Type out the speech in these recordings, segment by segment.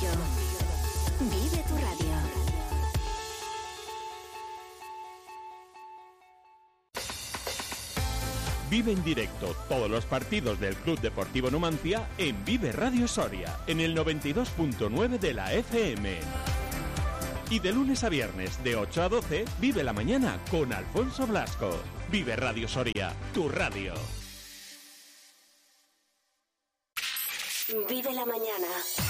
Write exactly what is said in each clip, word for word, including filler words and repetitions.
contigo. Vive tu radio. Vive en directo todos los partidos del Club Deportivo Numancia en Vive Radio Soria, en el noventa y dos punto nueve de la F M. Y de lunes a viernes, de ocho a doce, Vive la Mañana con Alfonso Blasco. Vive Radio Soria, tu radio. Vive la Mañana.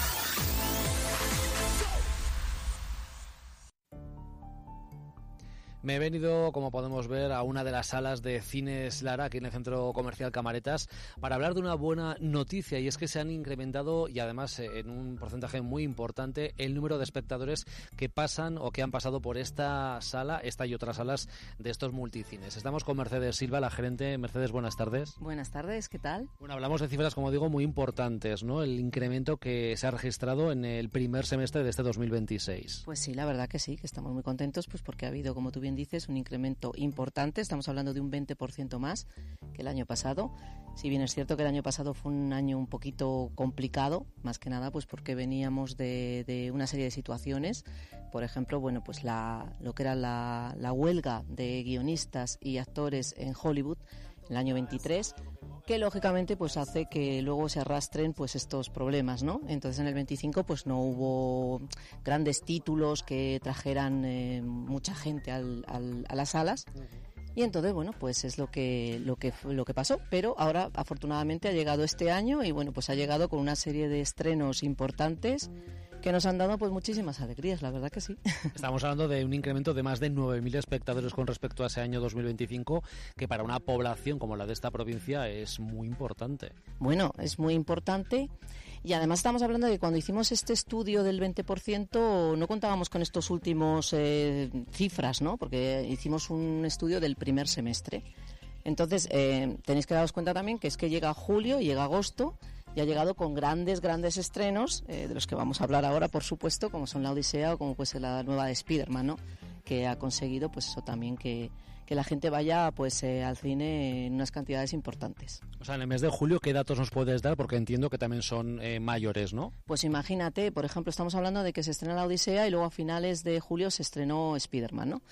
Me he venido, como podemos ver, a una de las salas de Cines Lara, aquí en el Centro Comercial Camaretas, para hablar de una buena noticia, y es que se han incrementado, y además en un porcentaje muy importante, el número de espectadores que pasan o que han pasado por esta sala, esta y otras salas de estos multicines. Estamos con Mercedes Silva, la gerente. Mercedes, buenas tardes. Buenas tardes, ¿qué tal? Bueno, hablamos de cifras, como digo, muy importantes, ¿no? El incremento que se ha registrado en el primer semestre de este dos mil veintiséis. Pues sí, la verdad que sí, que estamos muy contentos, pues porque ha habido, como tú bien dices, un incremento importante. Estamos hablando de un veinte por ciento más que el año pasado. Si bien es cierto que el año pasado fue un año un poquito complicado, más que nada pues porque veníamos de, de una serie de situaciones. Por ejemplo, bueno, pues la, lo que era la, la huelga de guionistas y actores en Hollywood en el año veintitrés, que lógicamente pues hace que luego se arrastren pues estos problemas, ¿no? Entonces en el veinticinco pues no hubo grandes títulos que trajeran eh, mucha gente al, al, a las salas. Y entonces, bueno, pues es lo que lo que lo que pasó, pero ahora afortunadamente ha llegado este año y bueno, pues ha llegado con una serie de estrenos importantes que nos han dado pues muchísimas alegrías, la verdad que sí. Estamos hablando de un incremento de más de nueve mil espectadores con respecto a ese año dos mil veinticinco, que para una población como la de esta provincia es muy importante. Bueno, es muy importante, y además estamos hablando de que cuando hicimos este estudio del veinte por ciento no contábamos con estos últimos eh, cifras, ¿no? Porque hicimos un estudio del primer semestre. Entonces, eh, tenéis que daros cuenta también que es que llega julio, llega agosto, y ha llegado con grandes, grandes estrenos, eh, de los que vamos a hablar ahora, por supuesto, como son La Odisea o como puede ser la nueva de Spider-Man, ¿no? Que ha conseguido, pues eso también, que, que la gente vaya pues eh, al cine en unas cantidades importantes. O sea, en el mes de julio, ¿qué datos nos puedes dar? Porque entiendo que también son eh, mayores, ¿no? Pues imagínate, por ejemplo, estamos hablando de que se estrena La Odisea y luego a finales de julio se estrenó Spider-Man, ¿no?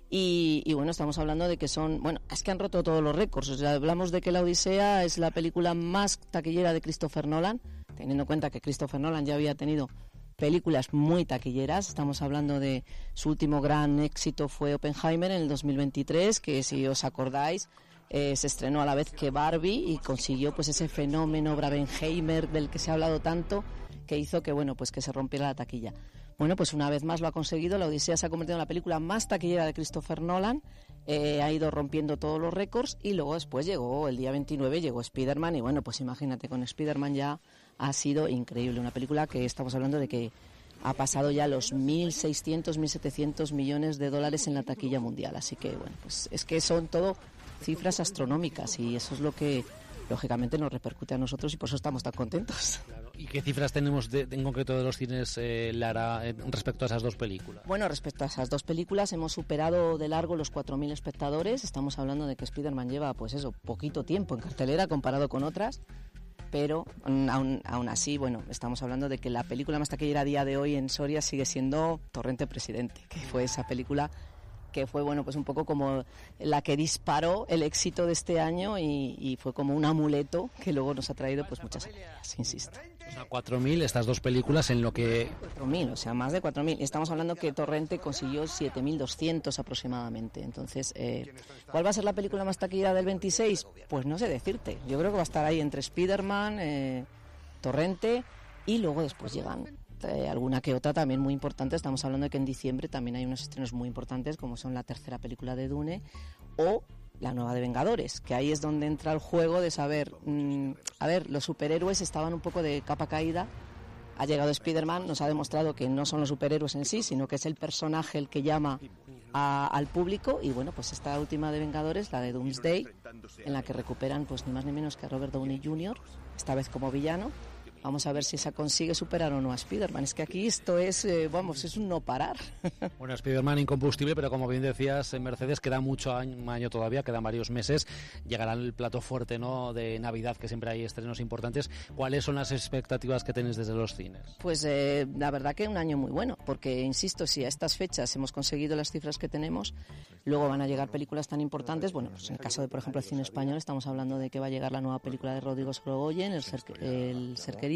Y, y bueno, estamos hablando de que son, bueno, es que han roto todos los récords. O sea, hablamos de que La Odisea es la película más taquillera de Christopher Nolan, teniendo en cuenta que Christopher Nolan ya había tenido películas muy taquilleras. Estamos hablando de su último gran éxito fue Oppenheimer en el dos mil veintitrés, que si os acordáis eh, se estrenó a la vez que Barbie y consiguió pues ese fenómeno Bravenheimer del que se ha hablado tanto, que hizo que bueno pues que se rompiera la taquilla. Bueno, pues una vez más lo ha conseguido. La Odisea se ha convertido en la película más taquillera de Christopher Nolan, eh, ha ido rompiendo todos los récords, y luego después llegó el día veintinueve, llegó Spider-Man, y bueno, pues imagínate, con Spider-Man ya ha sido increíble. Una película que estamos hablando de que ha pasado ya los mil seiscientos, mil setecientos millones de dólares en la taquilla mundial. Así que bueno, pues es que son todo cifras astronómicas, y eso es lo que lógicamente nos repercute a nosotros, y por eso estamos tan contentos. Claro. ¿Y qué cifras tenemos de, en concreto de los cines, eh, Lara, eh, respecto a esas dos películas? Bueno, respecto a esas dos películas hemos superado de largo los cuatro mil espectadores. Estamos hablando de que Spider-Man lleva, pues eso, poquito tiempo en cartelera comparado con otras, pero aún, aún así, bueno, estamos hablando de que la película más taquillera a día de hoy en Soria sigue siendo Torrente Presidente, que fue esa película que fue, bueno, pues un poco como la que disparó el éxito de este año, y, y fue como un amuleto que luego nos ha traído pues muchas alegrías, insisto. O sea, cuatro mil, estas dos películas en lo que... cuatro mil, o sea, más de cuatro mil. Estamos hablando que Torrente consiguió siete mil doscientos aproximadamente. Entonces, eh, ¿cuál va a ser la película más taquillera del veintiséis? Pues no sé decirte. Yo creo que va a estar ahí entre Spider-Man, eh, Torrente, y luego después llegan eh, alguna que otra también muy importante. Estamos hablando de que en diciembre también hay unos estrenos muy importantes, como son la tercera película de Dune o la nueva de Vengadores, que ahí es donde entra el juego de saber, mmm, a ver, los superhéroes estaban un poco de capa caída. Ha llegado Spider-Man, nos ha demostrado que no son los superhéroes en sí, sino que es el personaje el que llama a, al público. Y bueno, pues esta última de Vengadores, la de Doomsday, en la que recuperan pues ni más ni menos que a Robert Downey junior, esta vez como villano. Vamos a ver si esa consigue superar o no a Spiderman. Es que aquí esto es, eh, vamos, es un no parar. Bueno, Spiderman incombustible, pero como bien decías, en Mercedes queda mucho año, año todavía, quedan varios meses. Llegará el plato fuerte, ¿no?, de Navidad, que siempre hay estrenos importantes. ¿Cuáles son las expectativas que tenéis desde los cines? Pues eh, la verdad que un año muy bueno, porque, insisto, si a estas fechas hemos conseguido las cifras que tenemos, luego van a llegar películas tan importantes. Bueno, pues en el caso de, por ejemplo, el cine español, estamos hablando de que va a llegar la nueva película de Rodrigo Sorogoyen, El Ser, el ser Querido.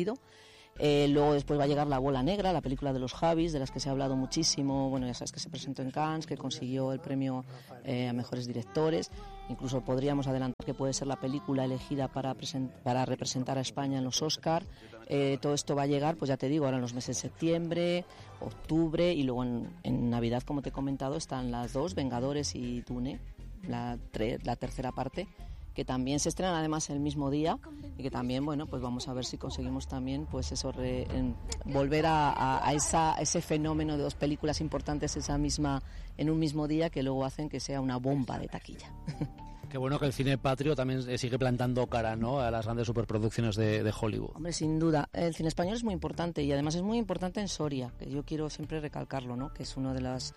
Eh, luego después va a llegar La Bola Negra, la película de los Javis, de las que se ha hablado muchísimo. Bueno, ya sabes que se presentó en Cannes, que consiguió el premio eh, a mejores directores. Incluso podríamos adelantar que puede ser la película elegida para, present- para representar a España en los Oscar. Eh, todo esto va a llegar, pues ya te digo, ahora en los meses de septiembre, octubre, y luego en, en Navidad, como te he comentado, están las dos, Vengadores y Dune, la, tre- la tercera parte, que también se estrenan además el mismo día, y que también, bueno, pues vamos a ver si conseguimos también, pues eso, re, en, volver a, a, a esa, ese fenómeno de dos películas importantes esa misma, en un mismo día, que luego hacen que sea una bomba de taquilla. Qué bueno que el cine patrio también sigue plantando cara, ¿no?, a las grandes superproducciones de, de Hollywood. Hombre, sin duda, el cine español es muy importante, y además es muy importante en Soria, que yo quiero siempre recalcarlo, ¿no?, que es una de las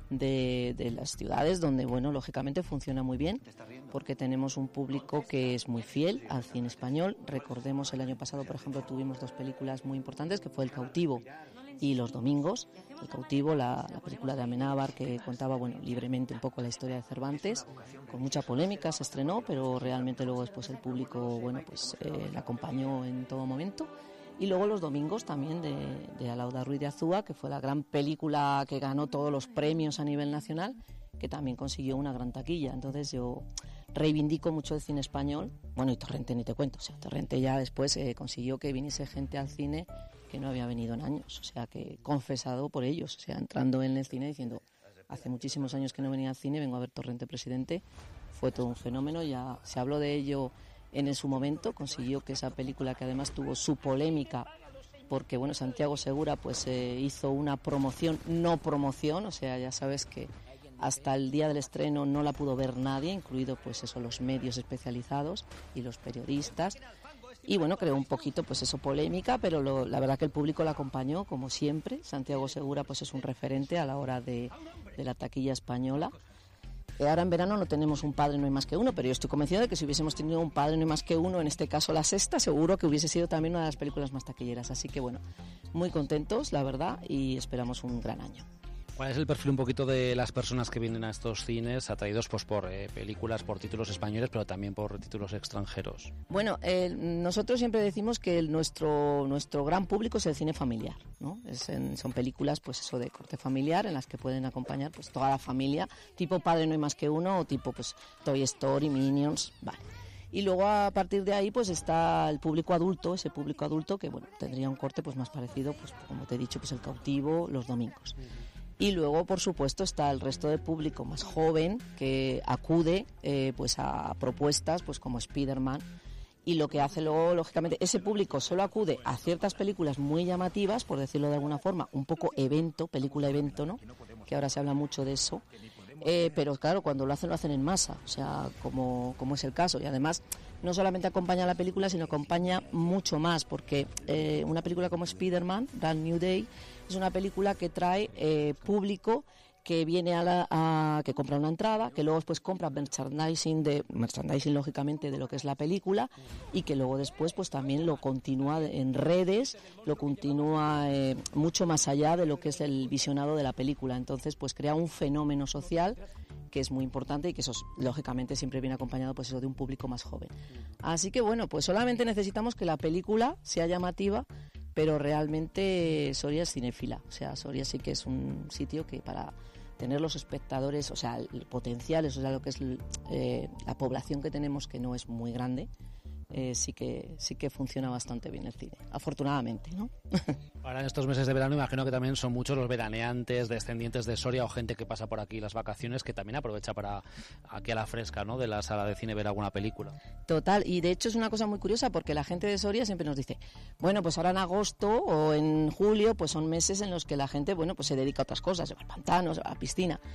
De, de las ciudades donde, bueno, lógicamente funciona muy bien, porque tenemos un público que es muy fiel al cine español. Recordemos, el año pasado, por ejemplo, tuvimos dos películas muy importantes, que fue El Cautivo y Los Domingos. El Cautivo, la, la película de Amenábar, que contaba, bueno, libremente un poco la historia de Cervantes, con mucha polémica se estrenó, pero realmente luego después el público, bueno, pues eh, la acompañó en todo momento. Y luego Los Domingos también de, de Alauda Ruiz de Azúa, que fue la gran película que ganó todos los premios a nivel nacional, que también consiguió una gran taquilla. Entonces yo reivindico mucho el cine español. Bueno, y Torrente ni te cuento. O sea, Torrente ya después eh, consiguió que viniese gente al cine que no había venido en años. O sea, que confesado por ellos. O sea, entrando en el cine diciendo, hace muchísimos años que no venía al cine, vengo a ver Torrente Presidente. Fue todo un fenómeno, ya se habló de ello en su momento, consiguió que esa película, que además tuvo su polémica, porque bueno, Santiago Segura pues eh, hizo una promoción, no promoción, o sea, ya sabes que hasta el día del estreno no la pudo ver nadie, incluido pues eso, los medios especializados y los periodistas, y bueno, creó un poquito pues eso, polémica, pero lo, la verdad que el público la acompañó como siempre. Santiago Segura pues es un referente a la hora de, de la taquilla española. Ahora en verano no tenemos Un padre no hay más que uno, pero yo estoy convencido de que si hubiésemos tenido Un padre no hay más que uno, en este caso La sexta, seguro que hubiese sido también una de las películas más taquilleras. Así que bueno, muy contentos, la verdad, y esperamos un gran año. ¿Cuál es el perfil un poquito de las personas que vienen a estos cines, atraídos pues por eh, películas, por títulos españoles, pero también por títulos extranjeros? Bueno, eh, nosotros siempre decimos que el, nuestro nuestro gran público es el cine familiar, ¿no? Es en, son películas, pues eso, de corte familiar, en las que pueden acompañar pues toda la familia, tipo Padre no hay más que uno, o tipo pues Toy Story, Minions, vale. Y luego a partir de ahí pues está el público adulto, ese público adulto que bueno, tendría un corte pues más parecido, pues como te he dicho, pues El Cautivo, Los Domingos. Y luego, por supuesto, está el resto del público más joven que acude eh, pues a propuestas pues como Spiderman, y lo que hace luego, lógicamente, ese público solo acude a ciertas películas muy llamativas, por decirlo de alguna forma, un poco evento, película evento, ¿no?, que ahora se habla mucho de eso. Eh, pero claro, cuando lo hacen, lo hacen en masa, o sea, como, como es el caso. Y además, no solamente acompaña a la película, sino acompaña mucho más, porque eh, una película como Spiderman, Brand New Day, es una película que trae eh, público que viene a la a, que compra una entrada, que luego después compra merchandising de merchandising lógicamente de lo que es la película, y que luego después pues también lo continúa en redes, lo continúa eh, mucho más allá de lo que es el visionado de la película. Entonces pues crea un fenómeno social que es muy importante, y que eso lógicamente siempre viene acompañado pues eso de un público más joven. Así que bueno, pues solamente necesitamos que la película sea llamativa, pero realmente Soria es cinéfila. O sea, Soria sí que es un sitio que para tener los espectadores, o sea, el potenciales, o sea, lo que es eh, la población que tenemos, que no es muy grande, eh, sí que sí que funciona bastante bien el cine, afortunadamente, ¿no? Ahora en estos meses de verano imagino que también son muchos los veraneantes, descendientes de Soria, o gente que pasa por aquí las vacaciones, que también aprovecha para aquí a la fresca, ¿no?, de la sala de cine ver alguna película. Total, y de hecho es una cosa muy curiosa, porque la gente de Soria siempre nos dice, bueno, pues ahora en agosto o en julio pues son meses en los que la gente, bueno, pues se dedica a otras cosas, se va al pantano, se va a la piscina.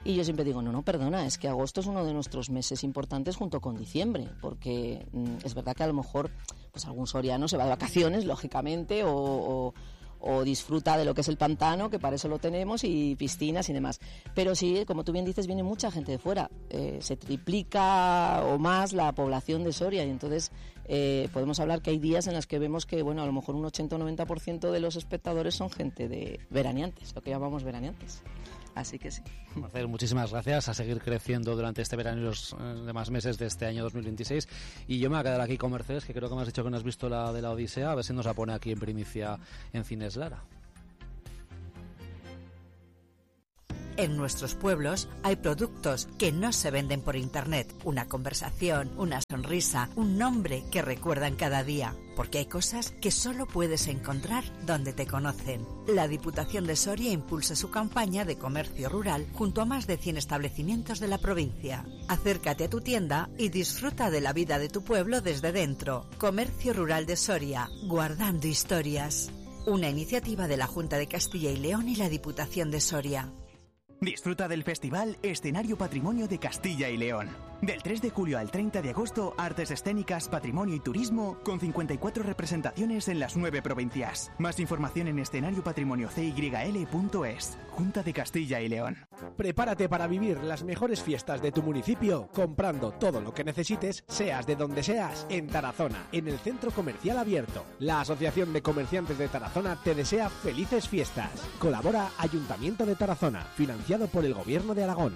Y yo siempre digo, no, no, perdona, es que agosto es uno de nuestros meses importantes junto con diciembre, porque mm, es verdad que a lo mejor pues algún soriano se va de vacaciones, lógicamente, o, o, o disfruta de lo que es el pantano, que para eso lo tenemos, y piscinas y demás. Pero sí, como tú bien dices, viene mucha gente de fuera. Eh, se triplica o más la población de Soria, y entonces eh, podemos hablar que hay días en los que vemos que, bueno, a lo mejor un ochenta o noventa por ciento de los espectadores son gente de veraneantes, lo que llamamos veraneantes. Así que sí. Marcel, muchísimas gracias. A seguir creciendo durante este verano y los eh, demás meses de este año dos mil veintiséis. Y yo me voy a quedar aquí con Mercedes, que creo que me has dicho que no has visto la de la Odisea. A ver si nos la pone aquí en primicia en Cines Lara. En nuestros pueblos hay productos que no se venden por internet. Una conversación, una sonrisa, un nombre que recuerdan cada día. Porque hay cosas que solo puedes encontrar donde te conocen. La Diputación de Soria impulsa su campaña de comercio rural junto a más de cien establecimientos de la provincia. Acércate a tu tienda y disfruta de la vida de tu pueblo desde dentro. Comercio Rural de Soria, guardando historias. Una iniciativa de la Junta de Castilla y León y la Diputación de Soria. Disfruta del festival Escenario Patrimonio de Castilla y León. Del tres de julio al treinta de agosto, artes escénicas, patrimonio y turismo, con cincuenta y cuatro representaciones en las nueve provincias. Más información en escenario patrimonio c y l punto es. Junta de Castilla y León. Prepárate para vivir las mejores fiestas de tu municipio comprando todo lo que necesites, seas de donde seas, en Tarazona, en el Centro Comercial Abierto. La Asociación de Comerciantes de Tarazona te desea felices fiestas. Colabora Ayuntamiento de Tarazona, financiado por el Gobierno de Aragón.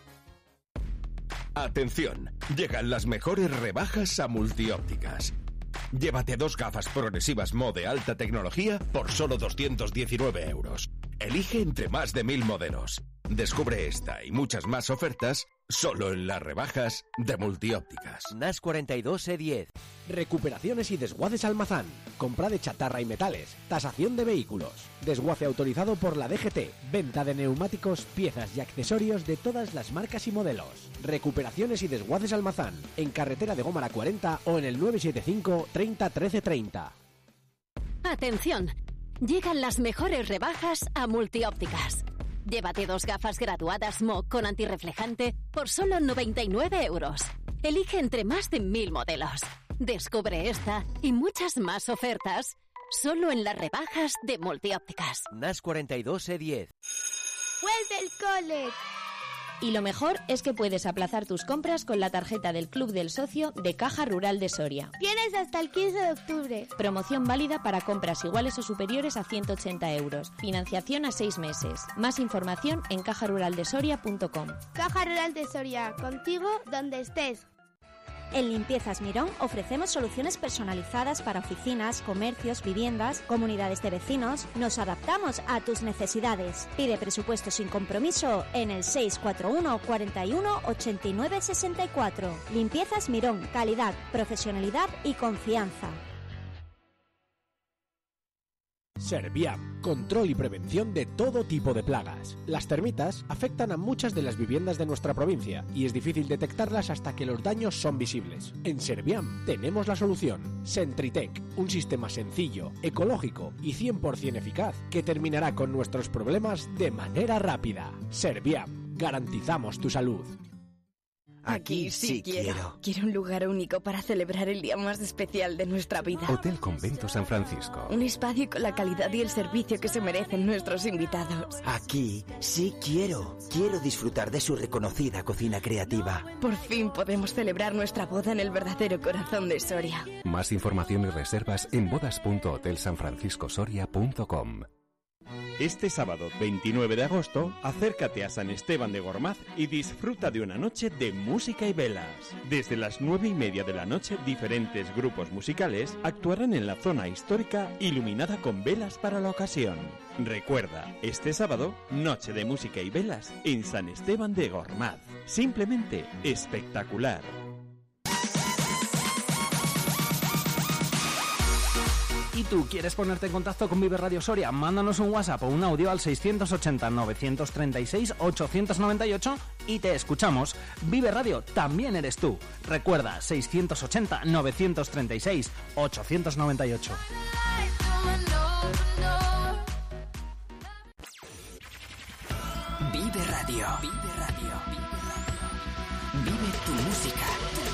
Atención, llegan las mejores rebajas a Multiópticas. Llévate dos gafas progresivas Mo de alta tecnología por solo doscientos diecinueve euros. Elige entre más de mil modelos. Descubre esta y muchas más ofertas solo en las rebajas de Multiópticas. N A S cuarenta y dos E diez. Recuperaciones y desguaces Almazán. Compra de chatarra y metales. Tasación de vehículos. Desguace autorizado por la D G T. Venta de neumáticos, piezas y accesorios de todas las marcas y modelos. Recuperaciones y desguaces Almazán. En carretera de Gómara cuarenta o en el nueve siete cinco treinta trece treinta. Atención, llegan las mejores rebajas a Multiópticas. Llévate dos gafas graduadas M O con antirreflejante por solo noventa y nueve euros. Elige entre más de mil modelos. Descubre esta y muchas más ofertas solo en las rebajas de Multiópticas. N A S cuarenta y dos E diez. ¡Vuelve el cole! Y lo mejor es que puedes aplazar tus compras con la tarjeta del Club del Socio de Caja Rural de Soria. Tienes hasta el quince de octubre. Promoción válida para compras iguales o superiores a ciento ochenta euros. Financiación a seis meses. Más información en caja rural de soria punto com. Caja Rural de Soria, contigo donde estés. En Limpiezas Mirón ofrecemos soluciones personalizadas para oficinas, comercios, viviendas, comunidades de vecinos. Nos adaptamos a tus necesidades. Pide presupuesto sin compromiso en el seis cuatro uno, cuarenta y uno, ochenta y nueve, sesenta y cuatro. Limpiezas Mirón, calidad, profesionalidad y confianza. Serviam, control y prevención de todo tipo de plagas. Las termitas afectan a muchas de las viviendas de nuestra provincia y es difícil detectarlas hasta que los daños son visibles. En Serviam tenemos la solución. Sentritec, un sistema sencillo, ecológico y cien por ciento eficaz que terminará con nuestros problemas de manera rápida. Serviam, garantizamos tu salud. Aquí sí quiero. Quiero un lugar único para celebrar el día más especial de nuestra vida. Hotel Convento San Francisco. Un espacio con la calidad y el servicio que se merecen nuestros invitados. Aquí sí quiero. Quiero disfrutar de su reconocida cocina creativa. Por fin podemos celebrar nuestra boda en el verdadero corazón de Soria. Más información y reservas en bodas punto hotel san francisco soria punto com. Este sábado veintinueve de agosto, acércate a San Esteban de Gormaz y disfruta de una noche de música y velas. Desde las nueve y media de la noche, diferentes grupos musicales actuarán en la zona histórica iluminada con velas para la ocasión. Recuerda, este sábado, noche de música y velas en San Esteban de Gormaz. Simplemente espectacular. ¿Y tú quieres ponerte en contacto con Vive Radio Soria? Mándanos un WhatsApp o un audio al seiscientos ochenta, novecientos treinta y seis, ochocientos noventa y ocho y te escuchamos. Vive Radio también eres tú. Recuerda, seiscientos ochenta, novecientos treinta y seis, ochocientos noventa y ocho. Vive Vive Radio. Vive Radio. Vive Radio. Vive tu música.